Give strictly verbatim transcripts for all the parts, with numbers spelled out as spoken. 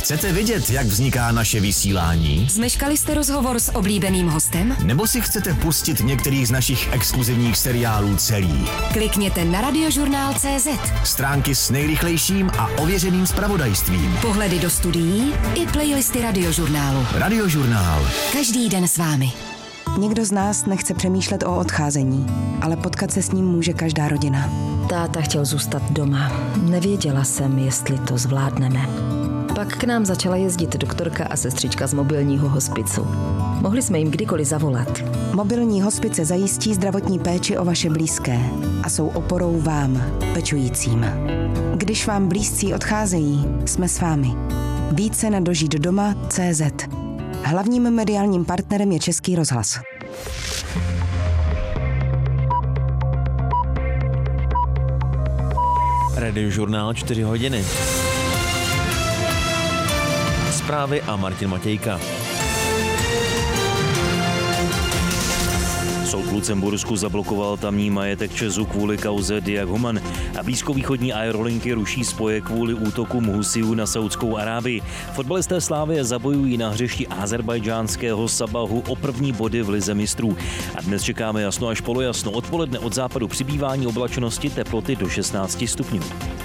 Chcete vidět, jak vzniká naše vysílání? Zmeškali jste rozhovor s oblíbeným hostem? Nebo si chcete pustit některý z našich exkluzivních seriálů celý? Klikněte na radiožurnál tečka cé zet. Stránky s nejrychlejším a ověřeným zpravodajstvím. Pohledy do studií i playlisty Radiožurnálu. Radiožurnál. Každý den s vámi. Nikdo z nás nechce přemýšlet o odcházení, ale potkat se s ním může každá rodina. Táta chtěl zůstat doma. Nevěděla jsem, jestli to zvládneme. Pak k nám začala jezdit doktorka a sestřička z mobilního hospicu. Mohli jsme jim kdykoliv zavolat. Mobilní hospice zajistí zdravotní péči o vaše blízké a jsou oporou vám, pečujícím. Když vám blízcí odcházejí, jsme s vámi. Více na dožít doma tečka cé zet. Hlavním mediálním partnerem je Český rozhlas. Radiožurnál čtyři hodiny. Zprávy a Martin Matějka. Soud v Lucembursku zablokoval tamní majetek ČEZu kvůli kauze Diag Human a blízkovýchodní aerolinky ruší spoje kvůli útokům Husijů na Saudskou Arábii. Fotbalisté Slavie zabojují na hřišti azerbajdžánského Sabahu o první body v lize mistrů. A dnes čekáme jasno až polojasno. Odpoledne od západu přibývání oblačnosti, teploty do šestnáct stupňů.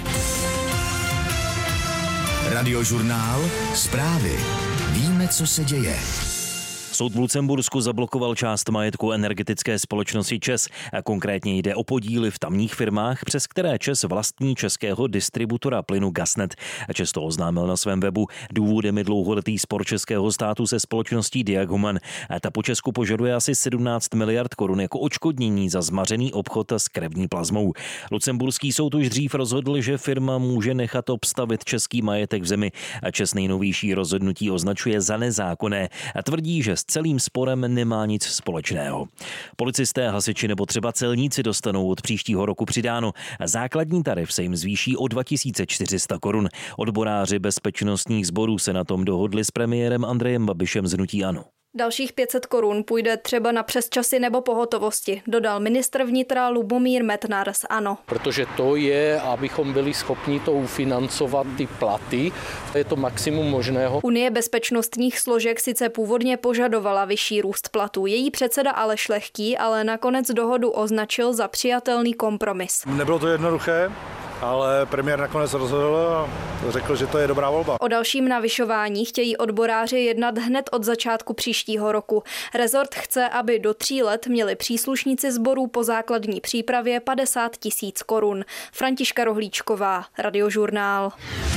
Radiožurnál. Zprávy. Víme, co se děje. Soud v Lucembursku zablokoval část majetku energetické společnosti ČEZ. A konkrétně jde o podíly v tamních firmách, přes které ČEZ vlastní českého distributora plynu Gasnet. ČEZ to oznámil na svém webu. Důvodem je dlouholetý spor českého státu se společností Diag Human. A ta po Česku požaduje asi sedmnáct miliard korun jako odškodnění za zmařený obchod s krevní plazmou. Lucemburský soud už dřív rozhodl, že firma může nechat obstavit český majetek v zemi. A ČEZ nejnovější rozhodnutí označuje za nezákonné a tvrdí, že s celým sporem nemá nic společného. Policisté, hasiči nebo třeba celníci dostanou od příštího roku přidáno. Základní tarif se jim zvýší o dva tisíce čtyři sta korun. Odboráři bezpečnostních sborů se na tom dohodli s premiérem Andrejem Babišem z hnutí ANO. Dalších pět set korun půjde třeba na přesčasy nebo pohotovosti, dodal ministr vnitra Lubomír Metnar z ANO. Protože to je, abychom byli schopni to ufinancovat ty platy, to je to maximum možného. Unie bezpečnostních složek sice původně požadovala vyšší růst platů. Její předseda Aleš Lehký ale nakonec dohodu označil za přijatelný kompromis. Nebylo to jednoduché, ale premiér nakonec rozhodl a řekl, že to je dobrá volba. O dalším navyšování chtějí odboráři jednat hned od začátku příštího roku. Rezort chce, aby do tří let měli příslušníci sborů po základní přípravě padesát tisíc korun. Františka Rohlíčková, Radiožurnál.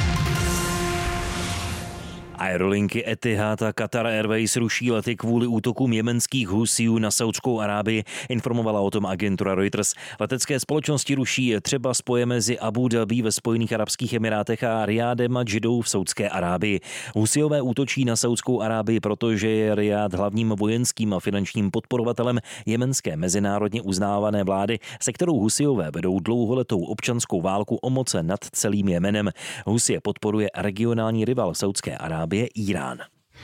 Aerolinky Etihad a Qatar Airways ruší lety kvůli útokům jemenských Husijů na Saudskou Arábii, informovala o tom agentura Reuters. Letecké společnosti ruší třeba spoje mezi Abu Dhabi ve Spojených arabských emirátech a Rijádem a Džidou v Saudské Arábii. Husijové útočí na Saudskou Arábii, protože je Rijád hlavním vojenským a finančním podporovatelem jemenské mezinárodně uznávané vlády, se kterou Husijové vedou dlouholetou občanskou válku o moce nad celým Jemenem. Husije podporuje regionální rival Saudské Arábie Irán.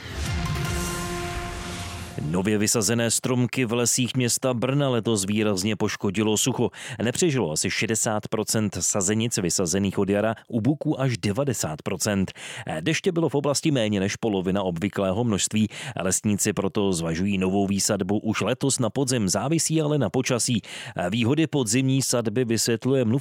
Nově vysazené stromky v lesích města Brna letos výrazně poškodilo sucho. Nepřežilo asi šedesát procent sazenic vysazených od jara, u buků až devadesát procent. Deště bylo v oblasti méně než polovina obvyklého množství. Lesníci proto zvažují novou výsadbu už letos na podzim, závisí ale na počasí. Výhody podzimní sadby vysvětluje mluvčí